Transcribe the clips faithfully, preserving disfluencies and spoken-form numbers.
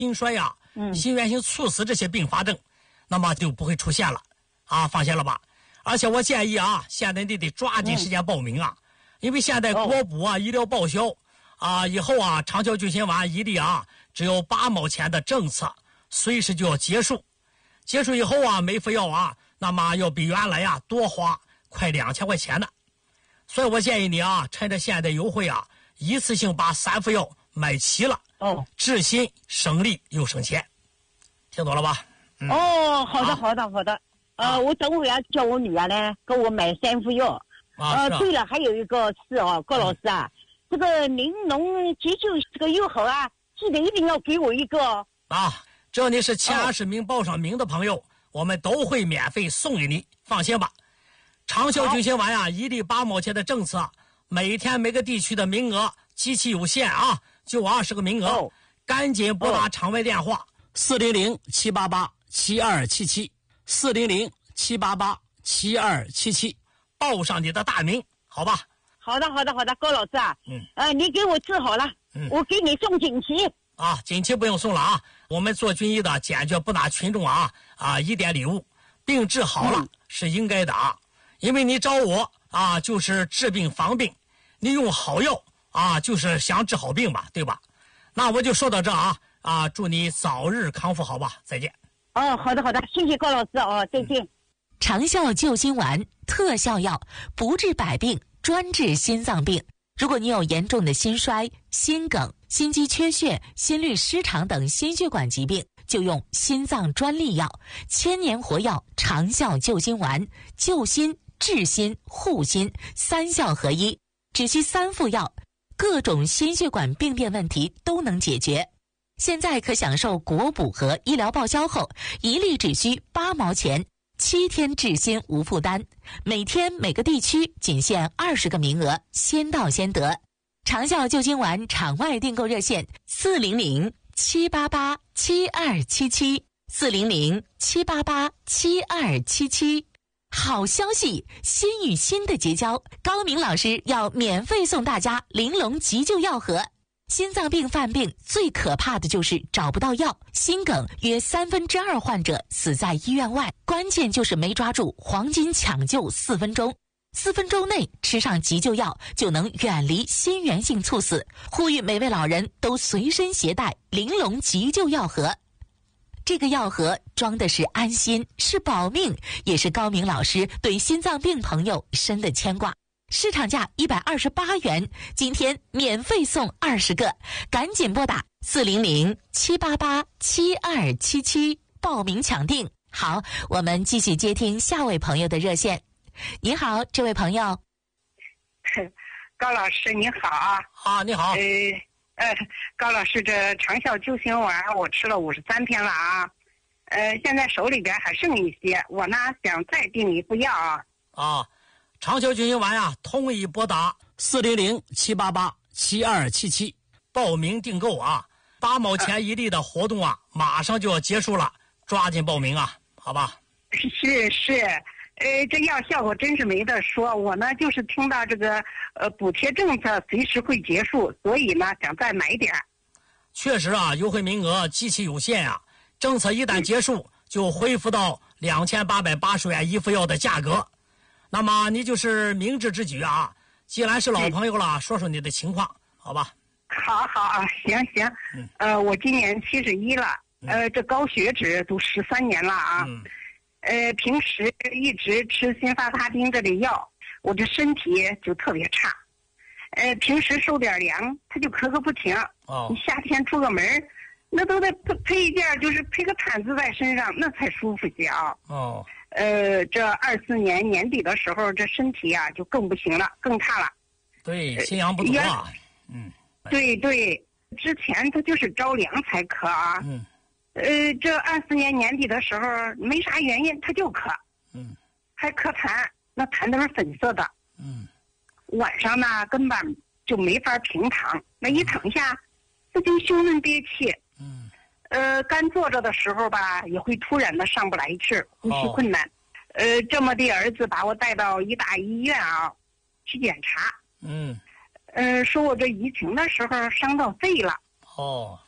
心衰呀、 嗯心源性猝死这些并发症，那么就不会出现了啊，放心了吧？而且我建议啊，现在你得抓紧时间报名啊，嗯、因为现在国补啊、哦、医疗报销啊，以后啊长效救心丸一粒啊只有八毛钱的政策，随时就要结束。结束以后啊，每副药啊，那么要比原来啊多花快两千块钱呢。所以我建议你啊，趁着现在优惠啊，一次性把三副药买齐了。 哦， 治心省力又省钱，听懂了吧？ 嗯、哦，好的，好的，好的。呃，我等会要叫我女儿呢，给我买三副药。 啊， 呃，对了，还有一个事哦，高老师啊，嗯、这个玲珑急救这个药盒啊，记得一定要给我一个啊。只要你是前二十名报上名的朋友，哦、我们都会免费送给你，放心吧。长效救心丸啊，一粒八毛钱的政策，每天每个地区的名额极其有限啊。就二十个名额，哦、赶紧拨打场外电话四零零七八八七二七七四零零七八八七二七七，报上你的大名，好吧？ 好的，好的，好的，高老师啊，嗯，呃，你给我治好了，嗯，我给你送锦旗啊，锦旗不用送了啊，我们做军医的坚决不拿群众啊啊一点礼物，病治好了、嗯、是应该的啊，因为你找我啊就是治病防病，你用好药。啊，就是想治好病吧，对吧？那我就说到这啊啊，祝你早日康复，好吧？再见。 哦，好的好的，谢谢高老师哦，再见。 长效救心丸特效药，不治百病，专治心脏病。如果你有严重的心衰、心梗、心肌缺血、心律失常等心血管疾病，就用心脏专利药千年活药长效救心丸，救心、治心、护心三效合一，只需三副药。各种心血管病变问题都能解决，现在可享受国补和医疗报销后，一粒只需八毛钱，七天治心无负担，每天每个地区仅限二十个名额，先到先得。长效救心丸场外订购热线四零零七八八七二七七四零零七八八七二七七。好消息，心与心的结交，高明老师要免费送大家玲珑急救药盒。心脏病犯病最可怕的就是找不到药，心梗约三分之二患者死在医院外，关键就是没抓住黄金抢救四分钟。四分钟内吃上急救药，就能远离心源性猝死。呼吁每位老人都随身携带玲珑急救药盒。这个药盒装的是安心，是保命，也是高明老师对心脏病朋友深的牵挂。市场价一百二十八元，今天免费送二十个，赶紧拨打四零零七八八七二七七报名抢订。好，我们继续接听下位朋友的热线。你好，这位朋友。 高老师你好啊。 啊，你好。 呃呃，高老师，这长效救心丸我吃了五十三天了啊，呃，现在手里边还剩一些，我呢想再订一副药啊。 啊，长效救心丸啊，统一拨打四零零七八八七二七七报名订购啊，八毛钱一粒的活动啊，呃、马上就要结束了，抓紧报名啊，好吧？ 是是。呃，这药效果真是没得说。我呢，就是听到这个呃补贴政策随时会结束，所以呢想再买点。 确实啊，优惠名额极其有限啊。政策一旦结束，嗯、就恢复到两千八百八十元一副药的价格。那么你就是明智之举啊。既然是老朋友了，说说你的情况，好吧？ 好好啊，行行。嗯、呃，我今年七十一了，嗯、呃，这高血脂都十三年了啊。嗯呃，平时一直吃辛发他汀这类药，我这身体就特别差。呃，平时受点凉，他就咳个不停。哦。你夏天出个门，那都得配配一件，就是配个毯子在身上，那才舒服些啊。哦。呃，这二四年年底的时候，这身体啊就更不行了，更差了。 对，心阳不足啊。嗯。 对对，之前他就是着凉才咳啊。嗯。呃，这二四年年底的时候没啥原因，他就咳，嗯，还咳痰，那痰都是粉色的，嗯，晚上呢根本就没法平躺，那一躺下，那就胸闷憋气，嗯，呃，干坐着的时候吧，也会突然的上不来气儿，呼吸困难，哦、呃，这么的儿子把我带到医大医院啊去检查，嗯，呃，说我这疫情的时候伤到肺了，哦。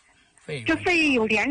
肺这肺有连